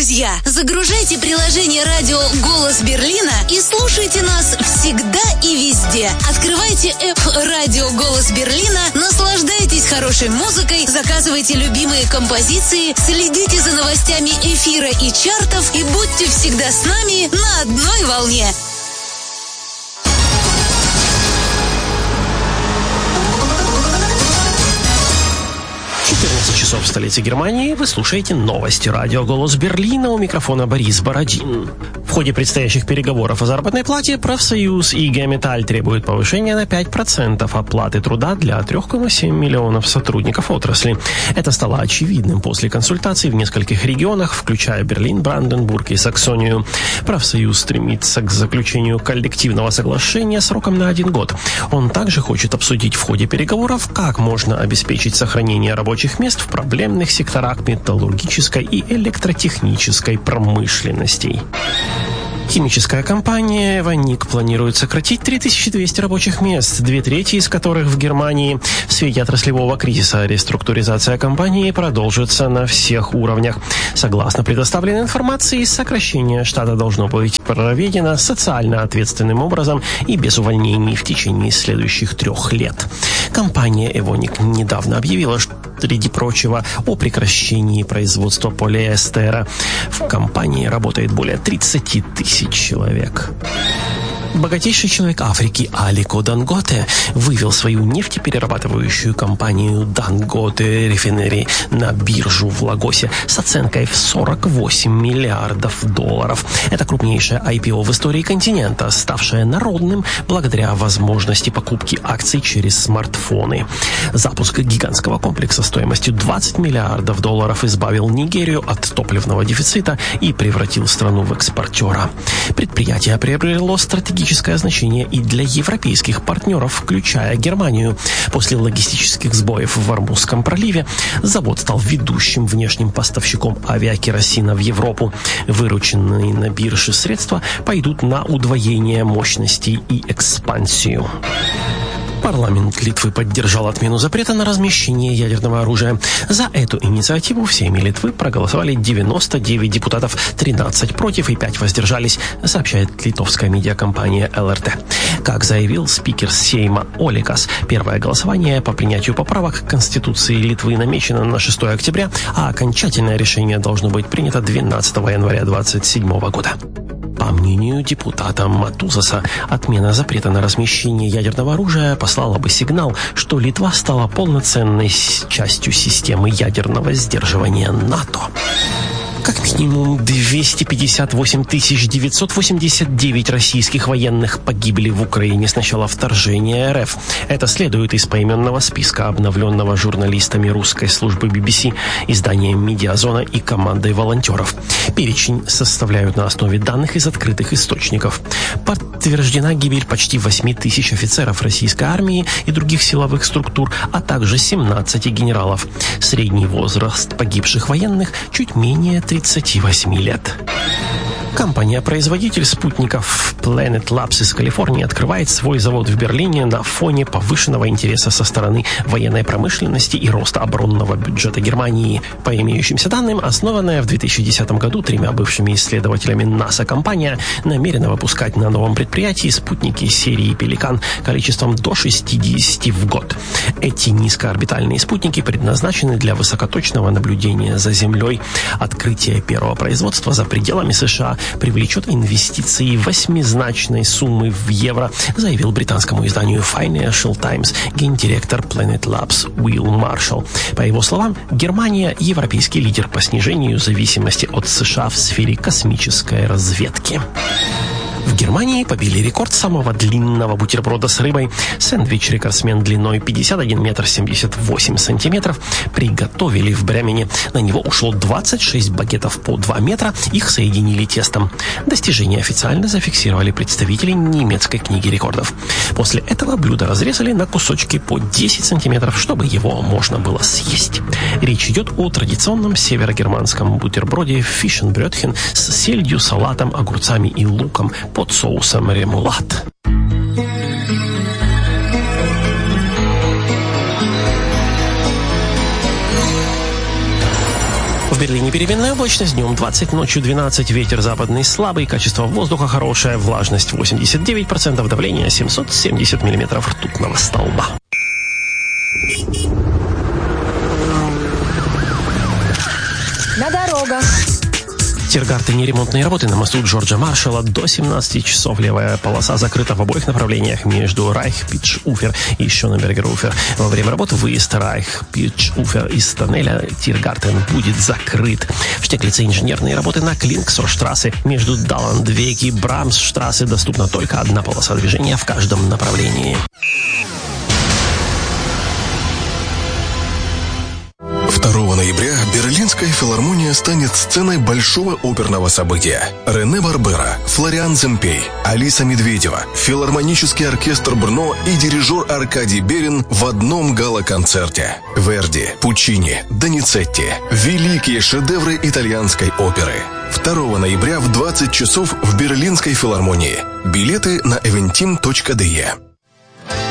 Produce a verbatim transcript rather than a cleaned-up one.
друзья, загружайте приложение радио «Голос Берлина» и слушайте нас всегда и везде. Открывайте app «Радио Голос Берлина», наслаждайтесь хорошей музыкой, заказывайте любимые композиции, следите за новостями эфира и чартов и будьте всегда с нами на одной волне. четырнадцать часов в столице Германии. Вы слушаете новости радио «Голос Берлина». У микрофона Борис Бородин. В ходе предстоящих переговоров о заработной плате профсоюз ИГ «Металл» требует повышения на пять процентов оплаты труда для трёх целых семь десятых миллионов сотрудников отрасли. Это стало очевидным после консультаций в нескольких регионах, включая Берлин, Бранденбург и Саксонию. Профсоюз стремится к заключению коллективного соглашения сроком на один год. Он также хочет обсудить в ходе переговоров, как можно обеспечить сохранение рабочих мест в проблемных секторах металлургической и электротехнической промышленностей. Химическая компания «Эвоник» планирует сократить три тысячи двести рабочих мест, две трети из которых в Германии. В свете отраслевого кризиса реструктуризация компании продолжится на всех уровнях. Согласно предоставленной информации, сокращение штата должно быть проведено социально ответственным образом и без увольнений в течение следующих трех лет. Компания «Эвоник» недавно объявила, что среди прочего, о прекращении производства полиэстера. В компании работает более тридцать тысяч человек. Богатейший человек Африки Алико Данготе вывел свою нефтеперерабатывающую компанию Dangote Refinery на биржу в Лагосе с оценкой в сорок восемь миллиардов долларов. Это крупнейшее ай пи о в истории континента, ставшее народным благодаря возможности покупки акций через смартфоны. Запуск гигантского комплекса стоимостью двадцать миллиардов долларов избавил Нигерию от топливного дефицита и превратил страну в экспортера. Предприятие приобрело стратегическое значение и для европейских партнеров, включая Германию. После логистических сбоев в Ормузском проливе завод стал ведущим внешним поставщиком авиакеросина в Европу. Вырученные на бирже средства пойдут на удвоение мощностей и экспансию. Парламент Литвы поддержал отмену запрета на размещение ядерного оружия. За эту инициативу в Сейме Литвы проголосовали девяносто девять депутатов, тринадцать против и пять воздержались, сообщает литовская медиакомпания эл эр тэ. Как заявил спикер Сейма Оликас, первое голосование по принятию поправок к Конституции Литвы намечено на шестое октября, а окончательное решение должно быть принято двенадцатого января двадцать седьмого года. По мнению депутата Матузаса, отмена запрета на размещение ядерного оружия послала бы сигнал, что Литва стала полноценной частью системы ядерного сдерживания НАТО. Как минимум двести пятьдесят восемь тысяч девятьсот восемьдесят девять российских военных погибли в Украине с начала вторжения эр эф. Это следует из поименного списка, обновленного журналистами русской службы би би си, изданием «Медиазона» и командой волонтеров. Перечень составляют на основе данных из открытых источников. Подтверждена гибель почти восемь тысяч офицеров российской армии и других силовых структур, а также семнадцати генералов. Средний возраст погибших военных чуть менее тридцати восьми лет. Компания-производитель спутников Planet Labs из Калифорнии открывает свой завод в Берлине на фоне повышенного интереса со стороны военной промышленности и роста оборонного бюджета Германии. По имеющимся данным, основанная в две тысячи десятом году тремя бывшими исследователями НАСА компания намерена выпускать на новом предприятии спутники серии «Пеликан» количеством до шестидесяти в год. Эти низкоорбитальные спутники предназначены для высокоточного наблюдения за Землей. Открытие первого производства за пределами США привлечет инвестиции восьмизначной суммы в евро, заявил британскому изданию Financial Times гендиректор Planet Labs Уилл Маршалл. По его словам, Германия – европейский лидер по снижению зависимости от США в сфере космической разведки. В Германии побили рекорд самого длинного бутерброда с рыбой. Сэндвич-рекордсмен длиной пятьдесят один метр семьдесят восемь сантиметров приготовили в Бремене. На него ушло двадцать шесть багетов по два метра, их соединили тестом. Достижение официально зафиксировали представители немецкой книги рекордов. После этого блюдо разрезали на кусочки по десять сантиметров, чтобы его можно было съесть. Речь идет о традиционном северогерманском бутерброде фишенбрёдхен с сельдью, салатом, огурцами и луком под соусом ремулат. В Берлине переменная облачность, днем двадцать, ночью двенадцать, ветер западный слабый, качество воздуха хорошее, влажность восемьдесят девять процентов, давление семьсот семьдесят миллиметров ртутного столба. На дорогах. В Тиргартене ремонтные работы на мосту Джорджа Маршалла до семнадцати часов. Левая полоса закрыта в обоих направлениях между Райх-Питш-Уфер и Шоненбергер-Уфер. Во время работ выезд Райх-Питш-Уфер из тоннеля Тиргартен будет закрыт. В Штеглице инженерные работы на Клинксорштрассе. Между Даландвег и Брамсштрассе доступна только одна полоса движения в каждом направлении. второго ноября Берлинская филармония станет сценой большого оперного события. Рене Барбера, Флориан Земпей, Алиса Медведева, филармонический оркестр Брно и дирижер Аркадий Берин в одном гала-концерте. Верди, Пуччини, Доницетти – великие шедевры итальянской оперы. второго ноября в двадцать часов в Берлинской филармонии. Билеты на eventim точка de.